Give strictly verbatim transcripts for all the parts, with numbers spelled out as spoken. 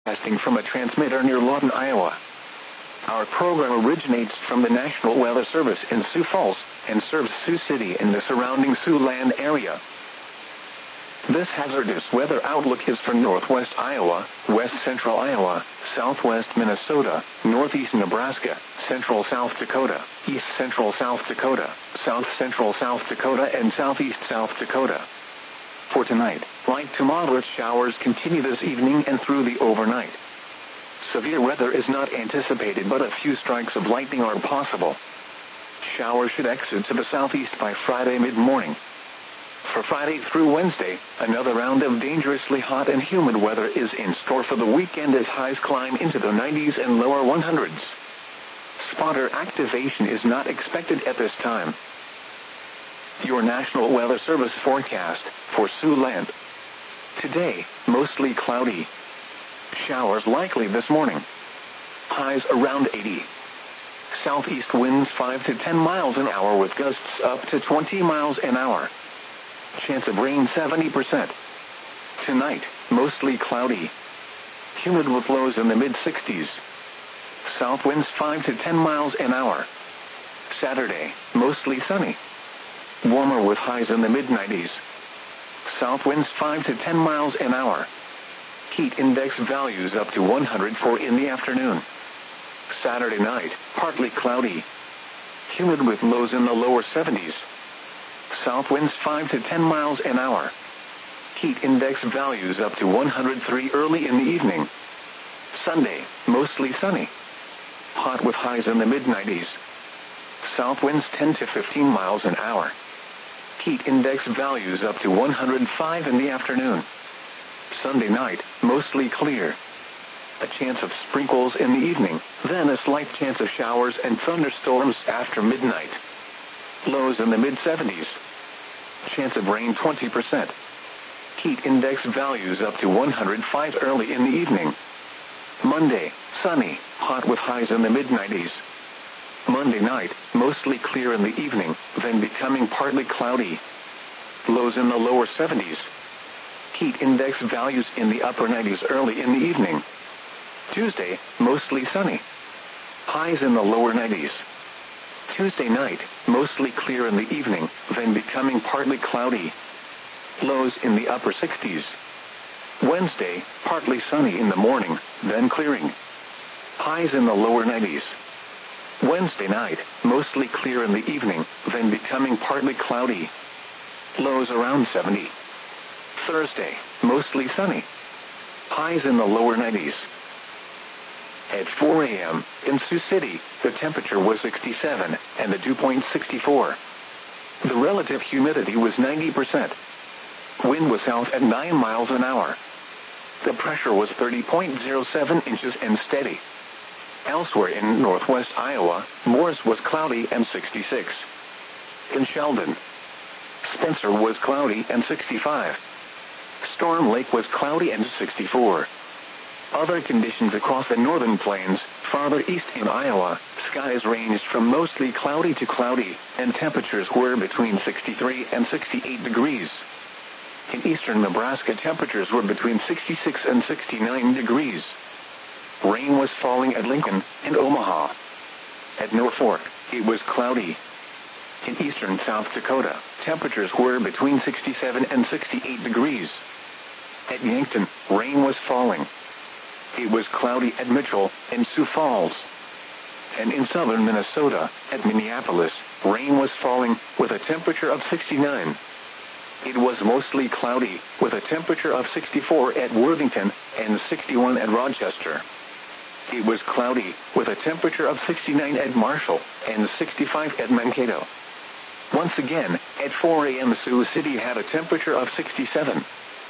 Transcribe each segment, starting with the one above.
broadcasting from a transmitter near Lawton, Iowa. Our program originates from the National Weather Service in Sioux Falls and serves Sioux City and the surrounding Siouxland area. This hazardous weather outlook is for northwest Iowa, west central Iowa, southwest Minnesota, northeast Nebraska, central South Dakota, east central South Dakota, south central South Dakota, and southeast South Dakota. For tonight, light to moderate showers continue this evening and through the overnight. Severe weather is not anticipated, but a few strikes of lightning are possible. Showers should exit to the southeast by Friday mid-morning. For Friday through Wednesday, another round of dangerously hot and humid weather is in store for the weekend as highs climb into the nineties and lower hundreds. Spotter activation is not expected at this time. Your National Weather Service forecast for Siouxland. Today, mostly cloudy. Showers likely this morning. Highs around eighty. Southeast winds five to ten miles an hour with gusts up to twenty miles an hour. Chance of rain seventy percent. Tonight, mostly cloudy. Humid with lows in the mid-sixties. South winds five to ten miles an hour. Saturday, mostly sunny. Warmer with highs in the mid-nineties. South winds five to ten miles an hour. Heat index values up to one hundred four in the afternoon. Saturday night, partly cloudy. Humid with lows in the lower seventies. South winds five to ten miles an hour. Heat index values up to one hundred three early in the evening. Sunday, mostly sunny. Hot with highs in the mid-nineties. South winds ten to fifteen miles an hour. Heat index values up to one hundred five in the afternoon. Sunday night, mostly clear. A chance of sprinkles in the evening, then a slight chance of showers and thunderstorms after midnight. Lows in the mid-seventies. Chance of rain twenty percent. Heat index values up to one hundred five early in the evening. Monday, sunny, hot with highs in the mid-nineties. Monday night, mostly clear in the evening, then becoming partly cloudy. Lows in the lower seventies. Heat index values in the upper nineties early in the evening. Tuesday, mostly sunny. Highs in the lower nineties. Tuesday night, mostly clear in the evening, then becoming partly cloudy. Lows in the upper sixties. Wednesday, partly sunny in the morning, then clearing. Highs in the lower nineties. Wednesday night, mostly clear in the evening, then becoming partly cloudy. Lows around seventy. Thursday, mostly sunny. Highs in the lower nineties. At four a m, in Sioux City, the temperature was sixty-seven, and the dew point sixty-four. The relative humidity was ninety percent. Wind was south at nine miles an hour. The pressure was thirty point zero seven inches and steady. Elsewhere in northwest Iowa, Morris was cloudy and sixty-six. In Sheldon, Spencer was cloudy and sixty-five. Storm Lake was cloudy and sixty-four. Other conditions across the northern plains, farther east in Iowa, skies ranged from mostly cloudy to cloudy, and temperatures were between sixty-three and sixty-eight degrees. In eastern Nebraska, temperatures were between sixty-six and sixty-nine degrees. Rain was falling at Lincoln and Omaha. At Norfolk, it was cloudy. In eastern South Dakota, temperatures were between sixty-seven and sixty-eight degrees. At Yankton, rain was falling. It was cloudy at Mitchell and Sioux Falls. And in southern Minnesota, at Minneapolis, rain was falling with a temperature of sixty-nine. It was mostly cloudy with a temperature of sixty-four at Worthington and sixty-one at Rochester. It was cloudy with a temperature of sixty-nine at Marshall and sixty-five at Mankato. Once again, at four a m Sioux City had a temperature of sixty-seven.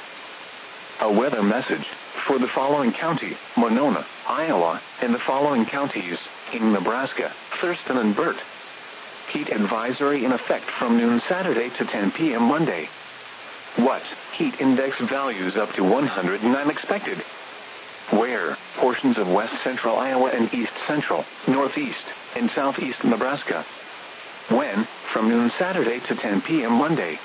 A weather message for the following county, Monona, Iowa, and the following counties in Nebraska, Thurston and Burt. Heat advisory in effect from noon Saturday to ten p m Monday. What? Heat index values up to one hundred nine expected. Where? Portions of west central Iowa and east central, northeast, and southeast Nebraska. When? From noon Saturday to ten p m Monday.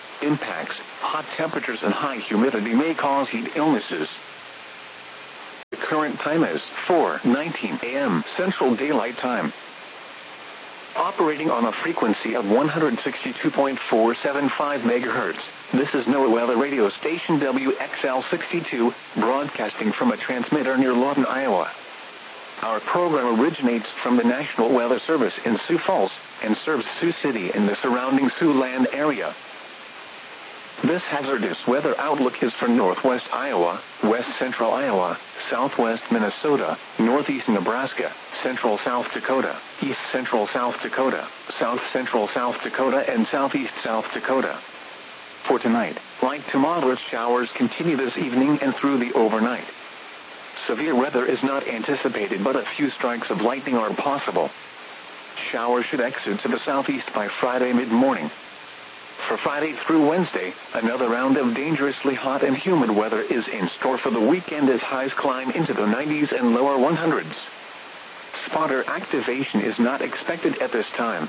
Impacts: hot temperatures and high humidity may cause heat illnesses. Current time is four nineteen a m Central Daylight Time. Operating on a frequency of one hundred sixty-two point four seven five megahertz, this is NOAA Weather Radio Station W X L sixty-two, broadcasting from a transmitter near Lawton, Iowa. Our program originates from the National Weather Service in Sioux Falls and serves Sioux City and the surrounding Siouxland area. This hazardous weather outlook is for northwest Iowa, west central Iowa, southwest Minnesota, northeast Nebraska, central South Dakota, east central South Dakota, south central South Dakota, and southeast South Dakota. For tonight, light to moderate showers continue this evening and through the overnight. Severe weather is not anticipated, but a few strikes of lightning are possible. Showers should exit to the southeast by Friday mid-morning. For Friday through Wednesday, another round of dangerously hot and humid weather is in store for the weekend as highs climb into the nineties and lower one hundreds. Spotter activation is not expected at this time.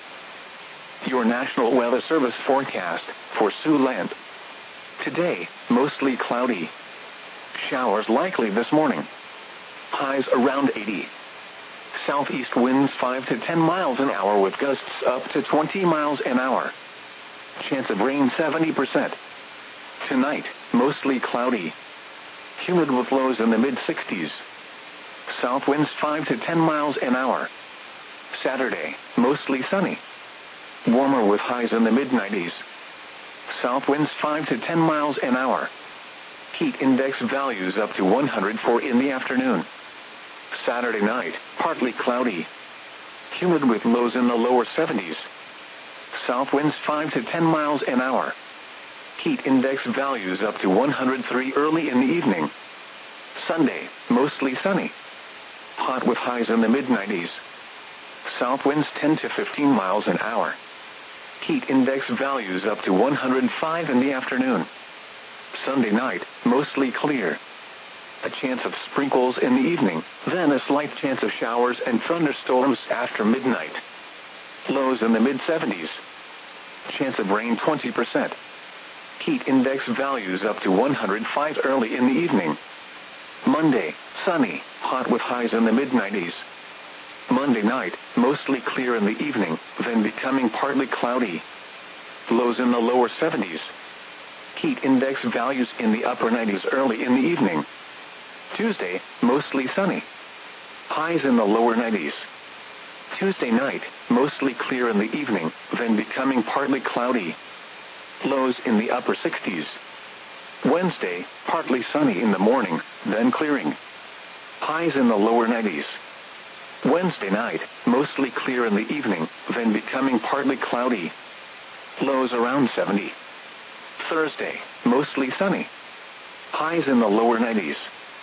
Your National Weather Service forecast for Siouxland. Today, mostly cloudy. Showers likely this morning. Highs around eighty. Southeast winds five to ten miles an hour with gusts up to twenty miles an hour. Chance of rain seventy percent. Tonight, mostly cloudy. Humid with lows in the mid sixties. South winds five to ten miles an hour. Saturday, mostly sunny. Warmer with highs in the mid nineties. South winds five to ten miles an hour. Heat index values up to one hundred four in the afternoon. Saturday night, partly cloudy. Humid with lows in the lower seventies. South winds five to ten miles an hour. Heat index values up to one hundred three early in the evening. Sunday, mostly sunny. Hot with highs in the mid nineties. South winds ten to fifteen miles an hour. Heat index values up to one hundred five in the afternoon. Sunday night, mostly clear. A chance of sprinkles in the evening, then a slight chance of showers and thunderstorms after midnight. Lows in the mid seventies. Chance of rain twenty percent. Heat index values up to one hundred five early in the evening. Monday, sunny, hot with highs in the mid nineties. Monday night, mostly clear in the evening, then becoming partly cloudy. Lows in the lower seventies. Heat index values in the upper nineties early in the evening. Tuesday, mostly sunny. Highs in the lower nineties. Tuesday night, mostly clear in the evening, then becoming partly cloudy. Lows in the upper sixties. Wednesday, partly sunny in the morning, then clearing. Highs in the lower nineties. Wednesday night, mostly clear in the evening, then becoming partly cloudy. Lows around seventy. Thursday, mostly sunny. Highs in the lower nineties.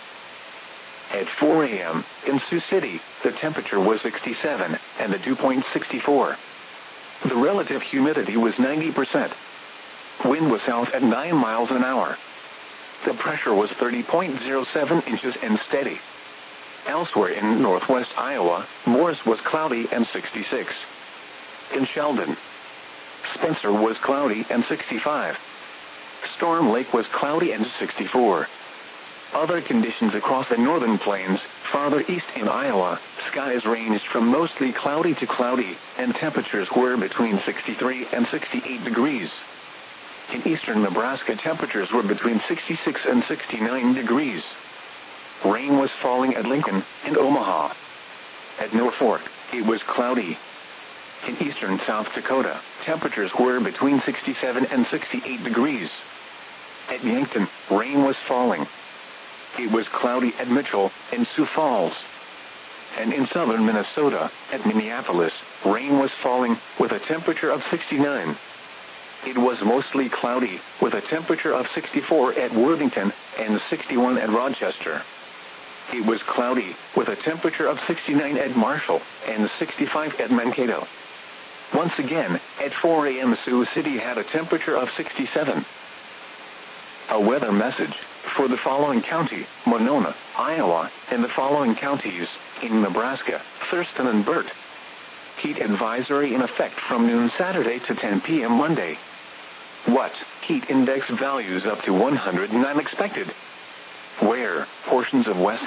At four a m, in Sioux City, the temperature was sixty-seven, and the dew point sixty-four. The relative humidity was ninety percent. Wind was south at nine miles an hour. The pressure was thirty point zero seven inches and steady. Elsewhere in northwest Iowa, Morris was cloudy and sixty-six. In Sheldon, Spencer was cloudy and sixty-five. Storm Lake was cloudy and sixty-four. Other conditions across the northern plains, farther east in Iowa, skies ranged from mostly cloudy to cloudy, and temperatures were between sixty-three and sixty-eight degrees. In eastern Nebraska, temperatures were between sixty-six and sixty-nine degrees. Rain was falling at Lincoln and Omaha. At Norfolk, it was cloudy. In eastern South Dakota, temperatures were between sixty-seven and sixty-eight degrees. At Yankton, rain was falling. It was cloudy at Mitchell and Sioux Falls. And in southern Minnesota, at Minneapolis, rain was falling with a temperature of sixty-nine. It was mostly cloudy with a temperature of sixty-four at Worthington and sixty-one at Rochester. It was cloudy with a temperature of sixty-nine at Marshall and sixty-five at Mankato. Once again, at four a m Sioux City had a temperature of sixty-seven. A weather message for the following county, Monona, Iowa, and the following counties, in Nebraska, Thurston and Burt. Heat advisory in effect from noon Saturday to ten p m Monday. What? Heat index values up to one hundred nine expected. Where? Portions of west